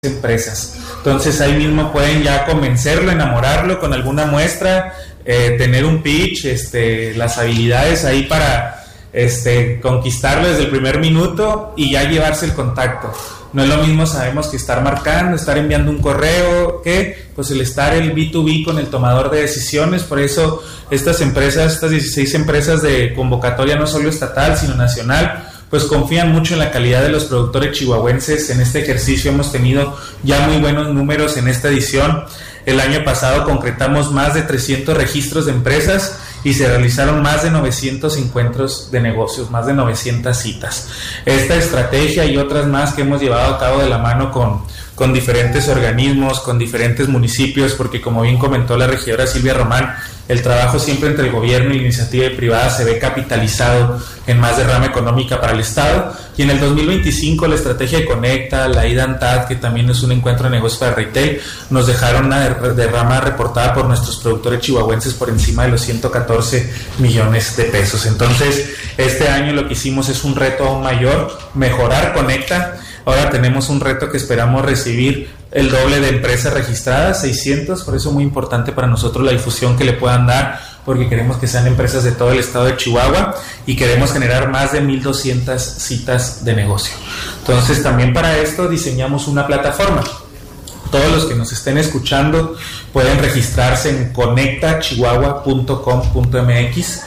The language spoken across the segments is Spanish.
empresas. Entonces ahí mismo pueden ya convencerlo, enamorarlo con alguna muestra, tener un pitch, las habilidades ahí para conquistarlo desde el primer minuto y ya llevarse el contacto. No es lo mismo, sabemos, que estar marcando, estar enviando un correo, que pues el estar el B2B con el tomador de decisiones. Por eso estas 16 empresas de convocatoria, no solo estatal sino nacional, pues confían mucho en la calidad de los productores chihuahuenses. En este ejercicio hemos tenido ya muy buenos números en esta edición. El año pasado concretamos más de 300 registros de empresas y se realizaron más de 900 encuentros de negocios, más de 900 citas. Esta estrategia y otras más que hemos llevado a cabo de la mano con diferentes organismos, con diferentes municipios, porque como bien comentó la regidora Silvia Román, el trabajo siempre entre el gobierno y la iniciativa privada se ve capitalizado en más derrama económica para el Estado. Y en el 2025 la estrategia de Conecta, la IDANTAD, que también es un encuentro de negocios para retail, nos dejaron una derrama reportada por nuestros productores chihuahuenses por encima de los 114 millones de pesos. Entonces, este año lo que hicimos es un reto aún mayor, mejorar Conecta. Ahora tenemos un reto que esperamos recibir el doble de empresas registradas, 600, por eso muy importante para nosotros la difusión que le puedan dar, porque queremos que sean empresas de todo el estado de Chihuahua y queremos generar más de 1,200 citas de negocio. Entonces también para esto diseñamos una plataforma. Todos los que nos estén escuchando pueden registrarse en conectachihuahua.com.mx.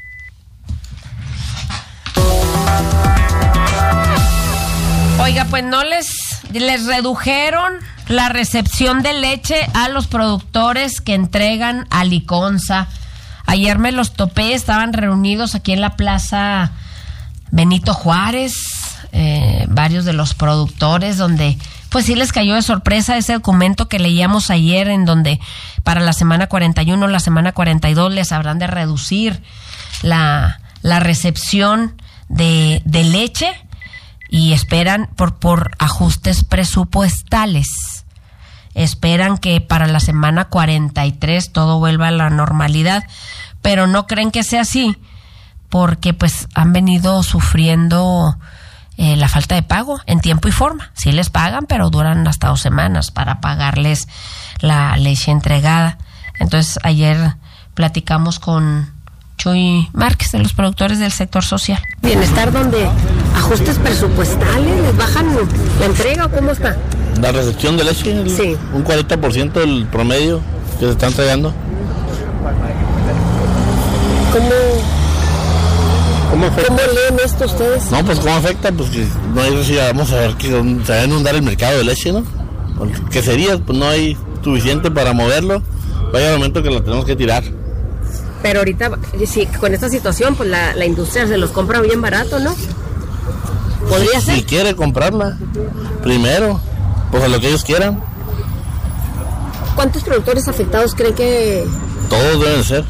Oiga, pues no les redujeron la recepción de leche a los productores que entregan a Liconza. Ayer me los topé, estaban reunidos aquí en la Plaza Benito Juárez, varios de los productores, donde pues sí les cayó de sorpresa ese documento que leíamos ayer, en donde para la semana 41, la semana 42 les habrán de reducir la recepción de leche. Y esperan por ajustes presupuestales. Esperan que para la semana 43 todo vuelva a la normalidad, pero no creen que sea así, porque pues han venido sufriendo la falta de pago en tiempo y forma. Sí les pagan, pero duran hasta 2 semanas para pagarles la leche entregada. Entonces ayer platicamos con Chuy Márquez, de los productores del sector social. Bienestar, donde ajustes presupuestales, ¿les bajan la entrega o cómo está? La recepción de leche, sí. Un 40% del promedio que se está entregando. ¿Cómo leen esto ustedes? No, pues cómo afecta, pues que no hay, si vamos a ver que se va a inundar el mercado de leche, ¿no? ¿Qué sería? Pues no hay suficiente para moverlo, vaya el momento que lo tenemos que tirar. Pero ahorita, sí, con esta situación, pues la industria se los compra bien barato, ¿no? ¿Podría ser? Si quiere comprarla, primero, pues a lo que ellos quieran. ¿Cuántos productores afectados creen que...? Todos deben ser.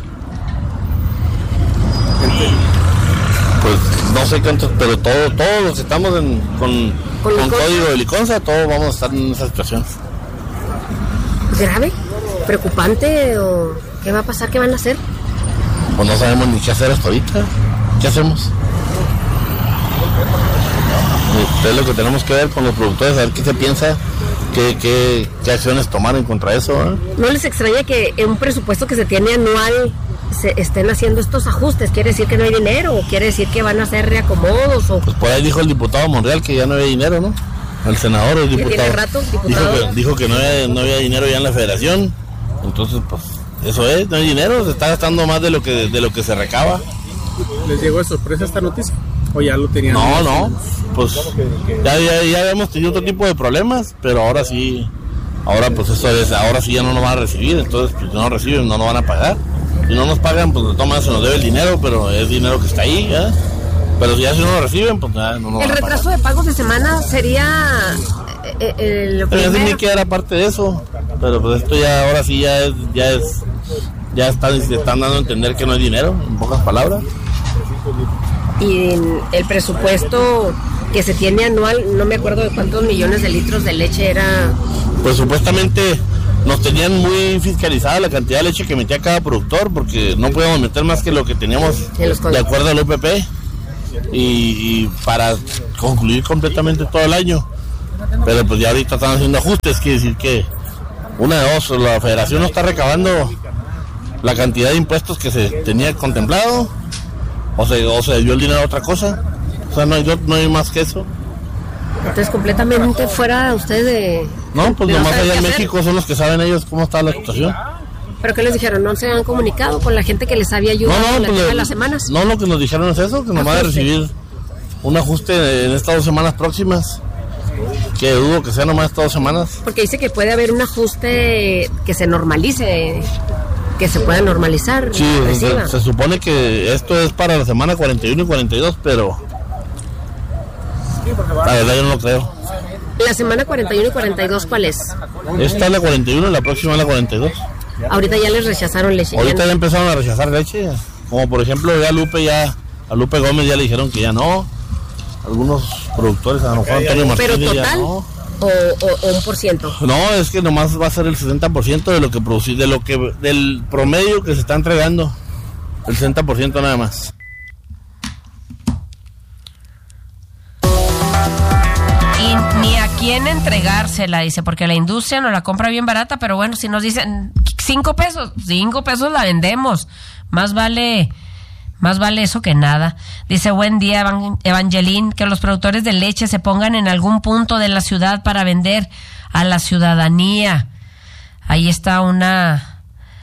Pues no sé cuántos, pero todos los que estamos con código de Liconza, todos vamos a estar en esa situación. ¿Grave? ¿Preocupante? ¿O qué va a pasar? ¿Qué van a hacer? Pues no sabemos ni qué hacer hasta ahorita. ¿Qué hacemos? Es lo que tenemos que ver con los productores, a ver qué se piensa, qué acciones tomar en contra de eso, ¿eh? ¿No les extraña que en un presupuesto que se tiene anual se estén haciendo estos ajustes? ¿Quiere decir que no hay dinero? ¿O quiere decir que van a hacer reacomodos? O... Pues por ahí dijo el diputado Monreal que ya no había dinero, ¿no? El senador, el diputado. ¿Tiene rato, diputado? Dijo que no había dinero ya en la federación. Entonces, pues... Eso es, no hay dinero, se está gastando más de lo que se recaba. ¿Les llegó de sorpresa esta noticia? ¿O ya lo tenían? No, pues ya habíamos tenido otro tipo de problemas, pero ahora sí, ahora sí ya no nos van a recibir, entonces pues no nos reciben, no nos van a pagar. Si no nos pagan, pues de todas maneras se nos debe el dinero, pero es dinero que está ahí, ¿ya? Pero si no nos reciben, pues nada, no nos van a pagar. ¿El retraso de pagos de semana sería lo pero primero? Ni que era parte de eso, pero pues esto ya, ahora sí ya están dando a entender que no hay dinero, en pocas palabras. Y el presupuesto que se tiene anual, no me acuerdo de cuántos millones de litros de leche era. Pues supuestamente nos tenían muy fiscalizada la cantidad de leche que metía cada productor, porque no podíamos meter más que lo que teníamos de acuerdo al UPP, y para concluir completamente todo el año. pero pues ya ahorita están haciendo ajustes, quiere decir que una de dos, la federación no está recabando la cantidad de impuestos que se tenía contemplado, o se dio el dinero a otra cosa, o sea, no hay más que eso. Entonces completamente fuera ustedes de... No, pues nomás allá en México son los que saben ellos cómo está la situación. ¿Pero qué les dijeron? ¿No se han comunicado con la gente que les había ayudado en las semanas? No, lo que nos dijeron es eso, que nomás de recibir un ajuste en estas 2 semanas próximas, que dudo que sea nomás estas 2 semanas. Porque dice que puede haber un ajuste que se normalice, que se pueda normalizar. Sí, se supone que esto es para la semana 41 y 42, pero la verdad yo no lo creo. ¿La semana 41 y 42 cuál es? Esta es la 41 y la próxima es la 42. Ahorita ya les rechazaron leche. Ahorita ya empezaron a rechazar leche, como por ejemplo a Lupe Gómez ya le dijeron que ya no. Algunos productores, a lo mejor Antonio Martínez. ¿Pero total ya no. o 1%? No, es que nomás va a ser el 60% de lo que produce, del promedio que se está entregando. El 60% nada más. Y ni a quién entregársela, dice, porque la industria nos la compra bien barata, pero bueno, si nos dicen 5 pesos la vendemos. Más vale eso que nada. Dice, buen día, Evangeline, que los productores de leche se pongan en algún punto de la ciudad para vender a la ciudadanía. Ahí está una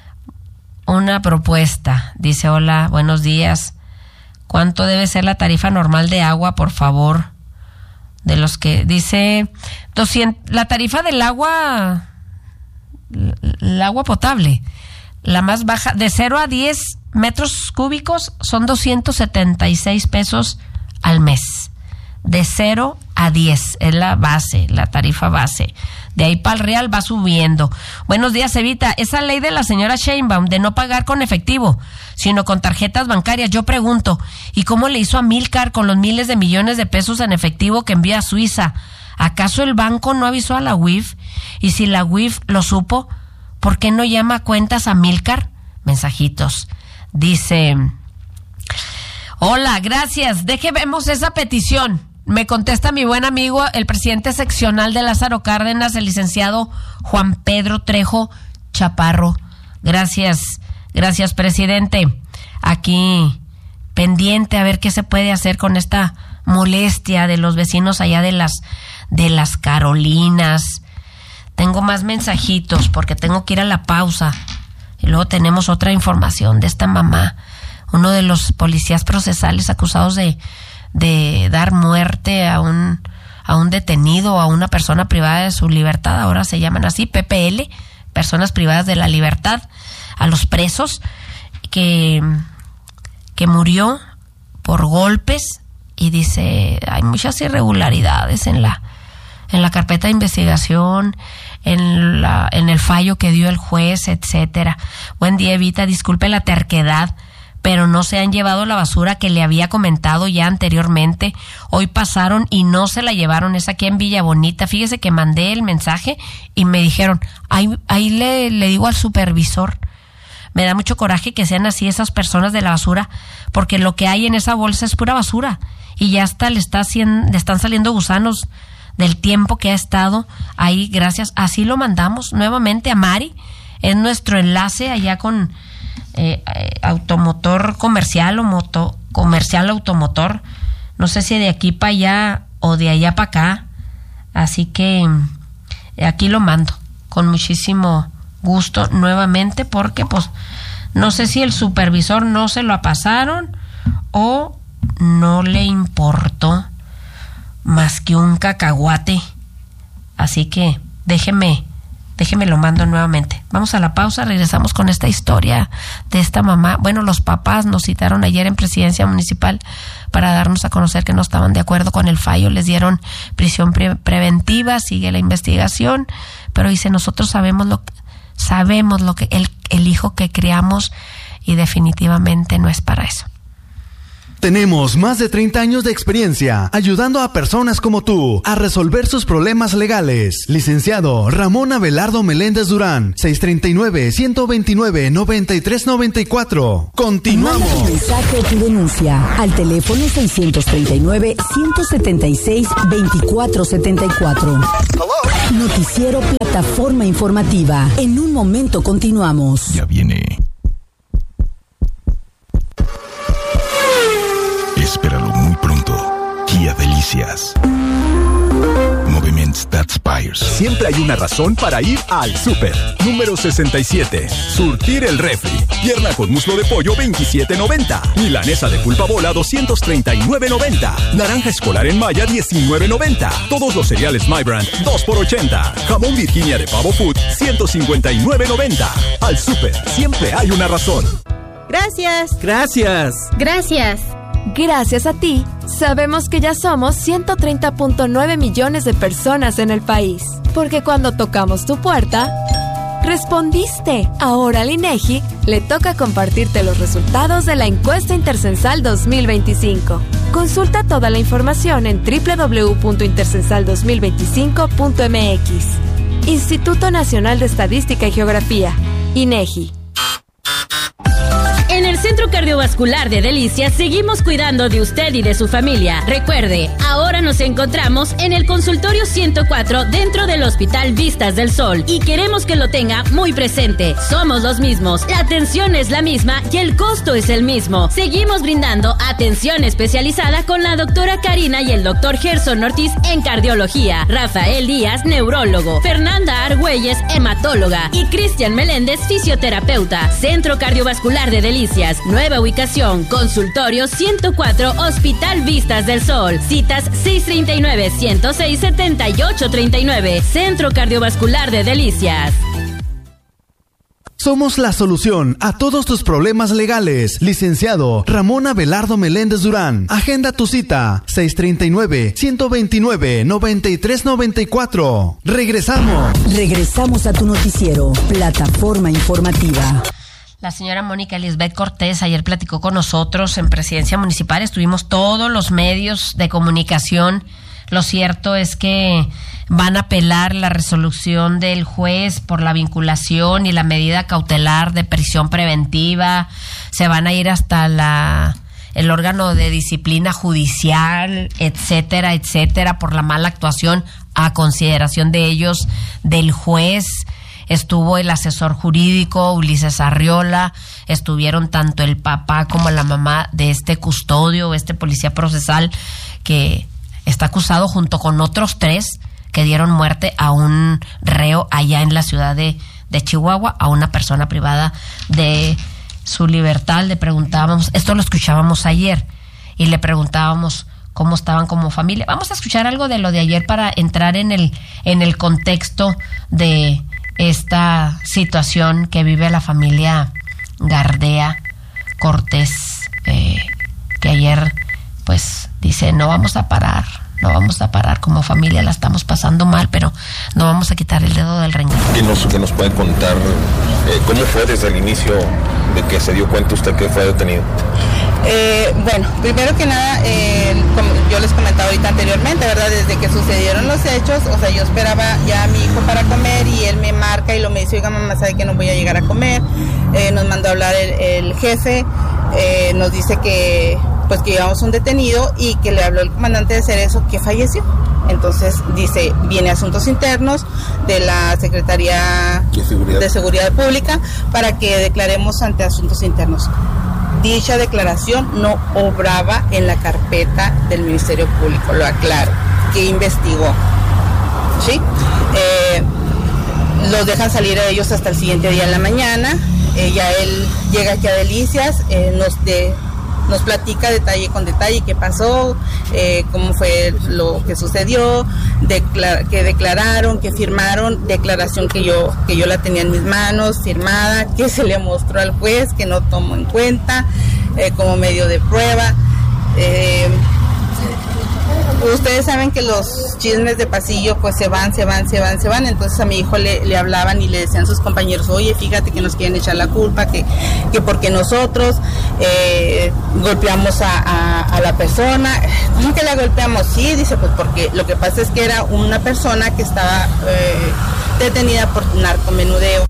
propuesta. Dice, hola, buenos días. ¿Cuánto debe ser la tarifa normal de agua, por favor? De los que dice 200, la tarifa del agua, el agua potable, la más baja, de 0 a 10 metros cúbicos son 276 pesos al mes. De 0 a 10 es la base, la tarifa base. De ahí para el real va subiendo. Buenos días, Evita. Esa ley de la señora Sheinbaum de no pagar con efectivo, sino con tarjetas bancarias, yo pregunto, ¿y cómo le hizo a Milcar con los miles de millones de pesos en efectivo que envía a Suiza? ¿Acaso el banco no avisó a la UIF? Y si la UIF lo supo, ¿por qué no llama a cuentas a Milcar? Mensajitos. Dice, hola, gracias, vemos esa petición. Me contesta mi buen amigo, el presidente seccional de Lázaro Cárdenas, el licenciado Juan Pedro Trejo Chaparro. Gracias, presidente. Aquí pendiente a ver qué se puede hacer con esta molestia de los vecinos allá de las Carolinas. Tengo más mensajitos porque tengo que ir a la pausa. Y luego tenemos otra información de esta mamá, uno de los policías procesales acusados de dar muerte a un detenido, a una persona privada de su libertad, ahora se llaman así, PPL, personas privadas de la libertad, a los presos, que murió por golpes, y dice, hay muchas irregularidades en la carpeta de investigación, en el fallo que dio el juez, etcétera. Buen día, Evita, disculpe la terquedad, pero no se han llevado la basura que le había comentado ya anteriormente. Hoy pasaron y no se la llevaron, es aquí en Villa Bonita. Fíjese que mandé el mensaje y me dijeron, ahí le digo al supervisor. Me da mucho coraje que sean así esas personas de la basura, porque lo que hay en esa bolsa es pura basura y ya hasta le están saliendo gusanos del tiempo que ha estado ahí. Gracias, así lo mandamos nuevamente a Mari, es nuestro enlace allá con automotor comercial o comercial automotor, no sé si de aquí para allá o de allá para acá, así que aquí lo mando con muchísimo gusto nuevamente, porque pues no sé si el supervisor no se lo pasaron o no le importó más que un cacahuate, así que déjeme lo mando nuevamente. Vamos a la pausa, regresamos con esta historia de esta mamá. Bueno, los papás nos citaron ayer en Presidencia Municipal para darnos a conocer que no estaban de acuerdo con el fallo, les dieron prisión preventiva, sigue la investigación, pero dice, nosotros sabemos lo que el hijo que criamos y definitivamente no es para eso. Tenemos más de 30 años de experiencia ayudando a personas como tú a resolver sus problemas legales. Licenciado Ramón Abelardo Meléndez Durán, 639-129-9394. Continuamos. Manda tu mensaje o tu denuncia al teléfono 639-176-2474. Noticiero Plataforma Informativa. En un momento continuamos. Ya viene. Espéralo muy pronto. Kia Delicias. Moviments that inspires. Siempre hay una razón para ir al súper. Número 67. Surtir el refri. Pierna con muslo de pollo, $27.90. Milanesa de pulpa bola, $239.90. Naranja escolar en Maya, $19.90. Todos los cereales My Brand, 2 por $80. Jamón Virginia de Pavo Food, $159.90. Al súper, siempre hay una razón. Gracias. Gracias. Gracias. Gracias a ti, sabemos que ya somos 130.9 millones de personas en el país. Porque cuando tocamos tu puerta, respondiste. Ahora al INEGI le toca compartirte los resultados de la encuesta Intercensal 2025. Consulta toda la información en www.intercensal2025.mx. Instituto Nacional de Estadística y Geografía, INEGI. En el Centro Cardiovascular de Delicias seguimos cuidando de usted y de su familia. Recuerde, ahora nos encontramos en el consultorio 104 dentro del Hospital Vistas del Sol y queremos que lo tenga muy presente. Somos los mismos, la atención es la misma y el costo es el mismo. Seguimos brindando atención especializada con la doctora Karina y el doctor Gerson Ortiz en cardiología, Rafael Díaz, neurólogo, Fernanda Argüelles, hematóloga y Cristian Meléndez, fisioterapeuta. Centro Cardiovascular de Delicias. Nueva ubicación, consultorio 104, Hospital Vistas del Sol. Citas 639-106-7839. Centro Cardiovascular de Delicias. Somos la solución a todos tus problemas legales. Licenciado Ramón Abelardo Meléndez Durán. Agenda tu cita. 639-129-9394. Regresamos a tu noticiero. Plataforma Informativa. La señora Mónica Lisbeth Cortés ayer platicó con nosotros en Presidencia Municipal. Estuvimos todos los medios de comunicación. Lo cierto es que van a apelar la resolución del juez por la vinculación y la medida cautelar de prisión preventiva. Se van a ir hasta el órgano de disciplina judicial, etcétera, etcétera, por la mala actuación a consideración de ellos del juez. Estuvo el asesor jurídico Ulises Arriola, estuvieron tanto el papá como la mamá de este custodio, este policía procesal que está acusado junto con otros 3 que dieron muerte a un reo allá en la ciudad de Chihuahua, a una persona privada de su libertad. Le preguntábamos, esto lo escuchábamos ayer, y le preguntábamos cómo estaban como familia. Vamos a escuchar algo de lo de ayer para entrar en el contexto de esta situación que vive la familia Gardea Cortés, que ayer pues dice, no vamos a parar como familia, la estamos pasando mal, pero no vamos a quitar el dedo del renglón. ¿Qué nos puede contar cómo fue desde el inicio de que se dio cuenta usted que fue detenido? Bueno, primero que nada, como yo les comentaba ahorita anteriormente, ¿verdad? Desde que sucedieron los hechos, o sea, yo esperaba ya a mi hijo para comer y él me marca y me dice, oiga mamá, sabe que no voy a llegar a comer. Nos mandó a hablar el jefe, nos dice que pues que llevamos un detenido y que le habló el comandante de Cerezo que falleció. Entonces dice, viene Asuntos Internos de la Secretaría de Seguridad Pública para que declaremos ante Asuntos Internos. Dicha declaración no obraba en la carpeta del Ministerio Público, lo aclaro, que investigó. ¿Sí? Los dejan salir a ellos hasta el siguiente día en la mañana. Ya él llega aquí a Delicias, nos platica detalle con detalle qué pasó, cómo fue lo que sucedió, que declararon, que firmaron, declaración que yo la tenía en mis manos, firmada, que se le mostró al juez, que no tomó en cuenta como medio de prueba. ustedes saben que los chismes de pasillo pues se van, entonces a mi hijo le hablaban y le decían sus compañeros, oye, fíjate que nos quieren echar la culpa, que porque nosotros golpeamos a la persona. ¿Cómo que la golpeamos? Sí, dice, pues porque lo que pasa es que era una persona que estaba detenida por narcomenudeo.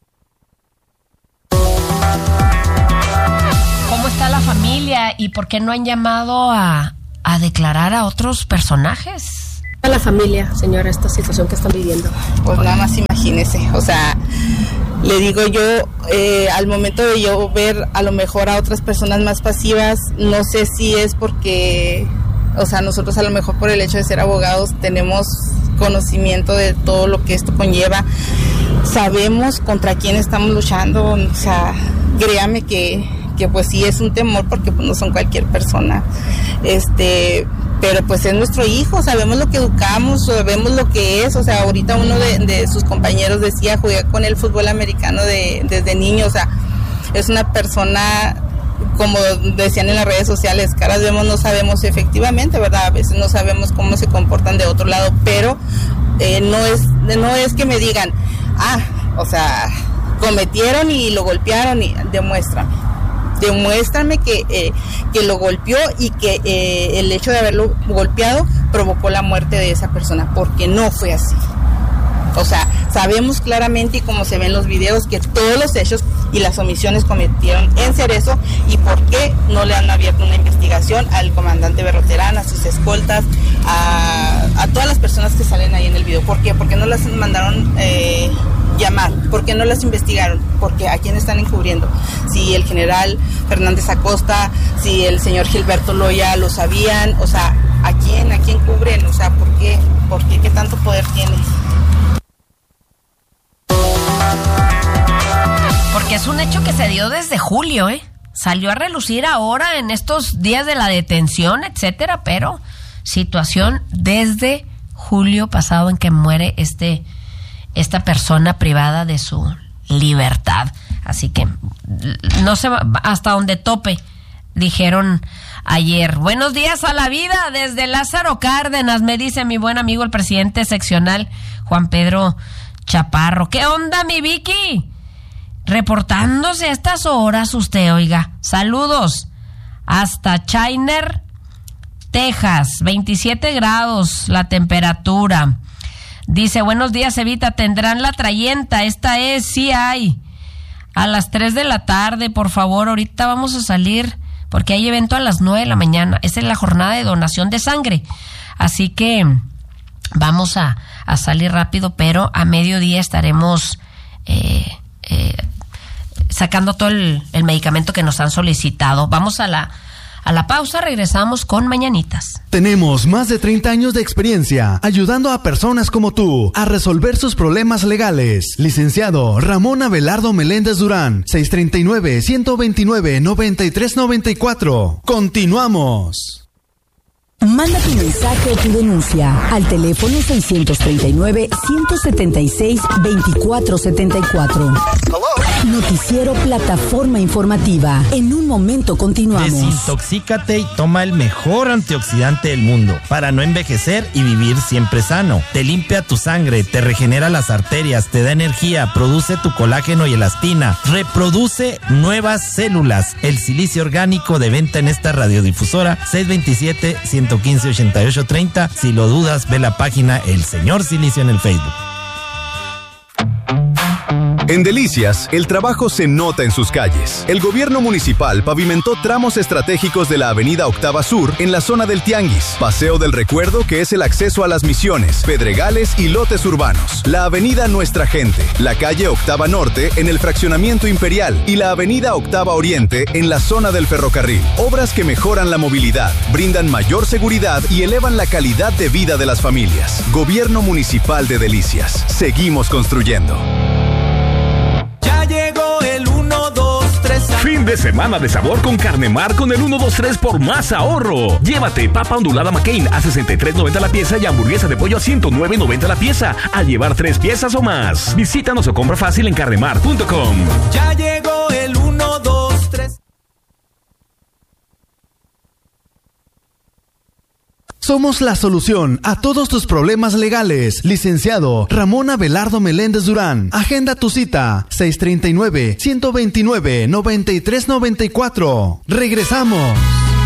¿Cómo está la familia y por qué no han llamado a declarar a otros personajes? A la familia, señora, esta situación que están viviendo. Pues nada más imagínese, o sea, le digo yo, al momento de yo ver a lo mejor a otras personas más pasivas, no sé si es porque, o sea, nosotros a lo mejor por el hecho de ser abogados tenemos conocimiento de todo lo que esto conlleva, sabemos contra quién estamos luchando, o sea, créame que pues sí es un temor porque pues no son cualquier persona, pero pues es nuestro hijo, sabemos lo que educamos, sabemos lo que es, o sea, ahorita uno de sus compañeros decía, jugué con el fútbol americano desde niño, o sea, es una persona, como decían en las redes sociales, caras vemos, no sabemos efectivamente, ¿verdad? A veces no sabemos cómo se comportan de otro lado, pero no es que me digan, o sea, cometieron y lo golpearon y demuéstrame que lo golpeó y que el hecho de haberlo golpeado provocó la muerte de esa persona, porque no fue así. O sea, sabemos claramente y como se ven los videos que todos los hechos y las omisiones cometieron en Cerezo y por qué no le han abierto una investigación al comandante Berroterán, a sus escoltas, a todas las personas que salen ahí en el video. ¿Por qué? Porque no las mandaron llamar, ¿por qué no las investigaron? Porque ¿a quién están encubriendo? Si el general Fernández Acosta, si el señor Gilberto Loya lo sabían, o sea, ¿a quién cubren? O sea, ¿por qué? ¿Qué tanto poder tiene? Porque es un hecho que se dio desde julio, salió a relucir ahora en estos días de la detención, etcétera, pero situación desde julio pasado en que muere esta persona privada de su libertad. Así que no se va hasta donde tope, dijeron ayer. Buenos días a la vida desde Lázaro Cárdenas, me dice mi buen amigo el presidente seccional Juan Pedro Chaparro. ¿Qué onda, mi Vicky? Reportándose a estas horas usted, oiga. Saludos hasta Chiner, Texas, 27 grados la temperatura. Dice, buenos días, Evita, tendrán la trayenta, esta es, sí hay, a las 3 de la tarde, por favor, ahorita vamos a salir, porque hay evento a las 9 de la mañana, esa es la jornada de donación de sangre, así que vamos a salir rápido, pero a mediodía estaremos sacando todo el medicamento que nos han solicitado. Vamos a la pausa, regresamos con Mañanitas. Tenemos más de 30 años de experiencia ayudando a personas como tú a resolver sus problemas legales. Licenciado Ramón Abelardo Meléndez Durán, 639-129-9394. Continuamos. Manda tu mensaje o tu denuncia al teléfono 639-176-2474. Noticiero Plataforma Informativa. En un momento continuamos. Desintoxícate y toma el mejor antioxidante del mundo para no envejecer y vivir siempre sano. Te limpia tu sangre, te regenera las arterias, te da energía, produce tu colágeno y elastina, reproduce nuevas células. El silicio orgánico, de venta en esta radiodifusora, 627-115-8830. Si lo dudas, ve la página El Señor Silicio en el Facebook. En Delicias, el trabajo se nota en sus calles. El gobierno municipal pavimentó tramos estratégicos de la avenida Octava Sur en la zona del Tianguis, Paseo del Recuerdo, que es el acceso a Las Misiones, Pedregales y lotes urbanos, la avenida Nuestra Gente, la calle Octava Norte en el fraccionamiento Imperial y la avenida Octava Oriente en la zona del ferrocarril. Obras que mejoran la movilidad, brindan mayor seguridad y elevan la calidad de vida de las familias. Gobierno Municipal de Delicias. Seguimos construyendo. Llegó el 1, 2, 3. Fin de semana de sabor con Carne Mar con el 1, 2, 3 por más ahorro. Llévate papa ondulada McCain a $63.90 la pieza y hamburguesa de pollo a $109.90 la pieza al llevar 3 piezas o más. Visítanos o compra fácil en carnemar.com. Ya llegó el 1, 2, 3. Somos la solución a todos tus problemas legales. Licenciado Ramón Abelardo Meléndez Durán. Agenda tu cita 639-129-9394. Regresamos.